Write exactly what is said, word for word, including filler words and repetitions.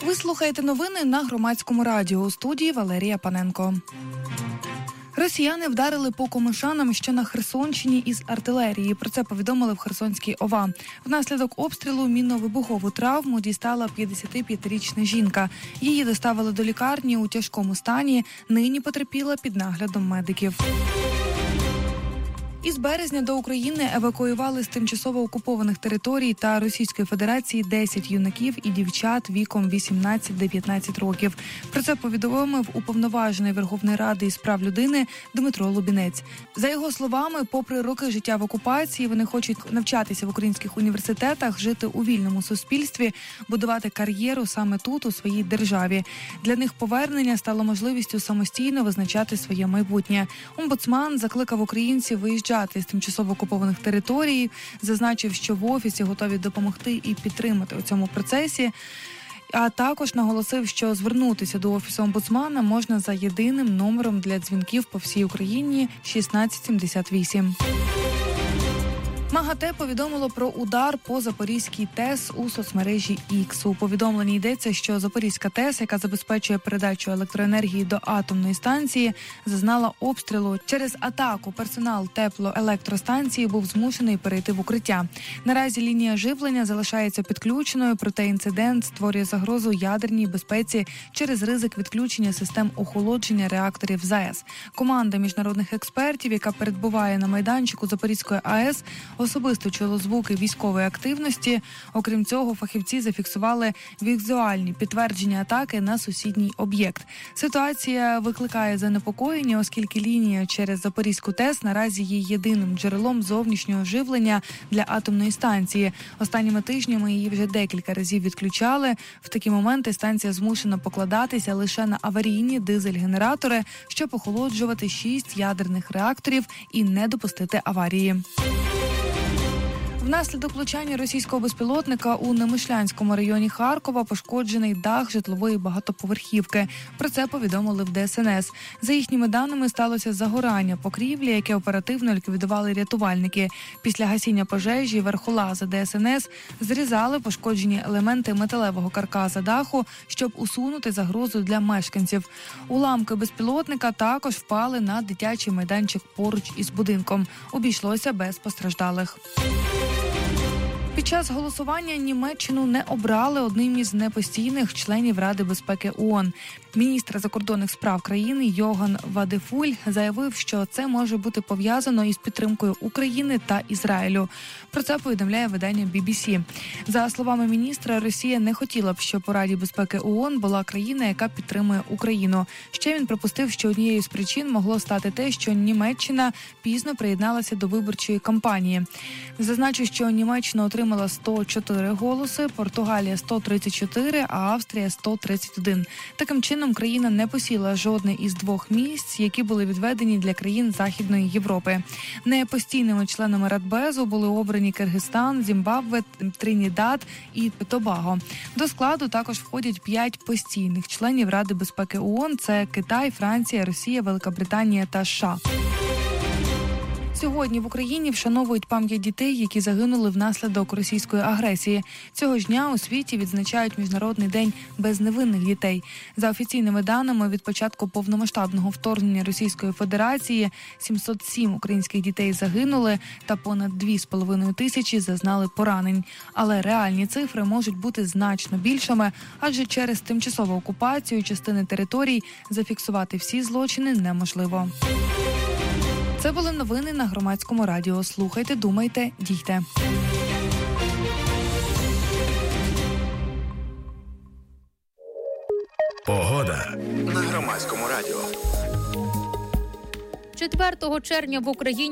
Ви слухаєте новини на Громадському радіо. У студії Валерія Паненко. Росіяни вдарили по комишанам, що на Херсонщині, із артилерії. Про це повідомили в Херсонській ОВА. Внаслідок обстрілу мінно-вибухову травму дістала п'ятдесятип'ятирічна жінка. Її доставили до лікарні у тяжкому стані. Нині потерпіла під наглядом медиків. Із березня до України евакуювали з тимчасово окупованих територій та Російської Федерації десять юнаків і дівчат віком вісімнадцять-дев'ятнадцять років. Про це повідомив уповноважений Верховної Ради із прав людини Дмитро Лубінець. За його словами, попри роки життя в окупації, вони хочуть навчатися в українських університетах, жити у вільному суспільстві, будувати кар'єру саме тут, у своїй державі. Для них повернення стало можливістю самостійно визначати своє майбутнє. Омбудсман закликав українців виїжджати з тимчасово окупованих територій, зазначив, що в офісі готові допомогти і підтримати у цьому процесі, а також наголосив, що звернутися до офісу омбудсмана можна за єдиним номером для дзвінків по всій Україні шістнадцять сімдесят вісім. МАГАТЕ повідомило про удар по Запорізькій ТЕС у соцмережі X. У повідомленні йдеться, що Запорізька ТЕС, яка забезпечує передачу електроенергії до атомної станції, зазнала обстрілу. Через атаку персонал теплоелектростанції був змушений перейти в укриття. Наразі лінія живлення залишається підключеною, проте інцидент створює загрозу ядерній безпеці через ризик відключення систем охолодження реакторів ЗАЕС. Команда міжнародних експертів, яка перебуває на майданчику Запорізької АЕС, особисто чуло звуки військової активності. Окрім цього, фахівці зафіксували візуальні підтвердження атаки на сусідній об'єкт. Ситуація викликає занепокоєння, оскільки лінія через Запорізьку ТЕС наразі є єдиним джерелом зовнішнього живлення для атомної станції. Останніми тижнями її вже декілька разів відключали. В такі моменти станція змушена покладатися лише на аварійні дизель-генератори, щоб охолоджувати шість ядерних реакторів і не допустити аварії. Внаслідок влучання російського безпілотника у Немишлянському районі Харкова пошкоджений дах житлової багатоповерхівки. Про це повідомили в Де Ес Ен Ес. За їхніми даними, сталося загорання покрівлі, яке оперативно ліквідували рятувальники. Після гасіння пожежі верхолази Де Ес Ен Ес зрізали пошкоджені елементи металевого каркаса даху, щоб усунути загрозу для мешканців. Уламки безпілотника також впали на дитячий майданчик поруч із будинком. Обійшлося без постраждалих. Під час голосування Німеччину не обрали одним із непостійних членів Ради безпеки ООН. Міністр закордонних справ країни Йоган Вадефуль заявив, що це може бути пов'язано із підтримкою України та Ізраїлю. Про це повідомляє видання бі бі сі. За словами міністра, Росія не хотіла б, щоб у Раді безпеки ООН була країна, яка підтримує Україну. Ще він припустив, що однією з причин могло стати те, що Німеччина пізно приєдналася до виборчої кампанії. Зазначу, що Німеччина отримала сто чотири голоси, Португалія – сто тридцять чотири, а Австрія – сто тридцять один. Таким чином, країна не посіла жодне із двох місць, які були відведені для країн Західної Європи. Непостійними членами Радбезу були обрані Киргизстан, Зімбабве, Тринідад і Тобаго. До складу також входять п'ять постійних членів Ради безпеки ООН – це Китай, Франція, Росія, Велика та США. Сьогодні в Україні вшановують пам'ять дітей, які загинули внаслідок російської агресії. Цього ж дня у світі відзначають Міжнародний день безневинних дітей. За офіційними даними, від початку повномасштабного вторгнення Російської Федерації сімсот сім українських дітей загинули та понад дві з половиною тисячі зазнали поранень. Але реальні цифри можуть бути значно більшими, адже через тимчасову окупацію частини територій зафіксувати всі злочини неможливо. Це були новини на Громадському радіо. Слухайте, думайте, дійте. Погода на Громадському радіо. четвертого червня в Україні